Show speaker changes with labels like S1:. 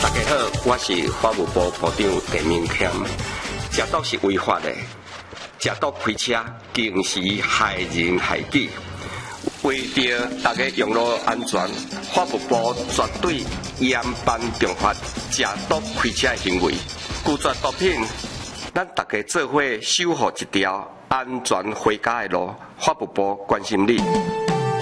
S1: 大家好，我是法务部部长陈明谦。食毒是违法的，食毒开车更是害人害己。为着大家用路安全，法务部绝对严办重罚食毒开车的行为。拒绝毒品，咱大家做伙守护一条安全回家的路。法务部关心你。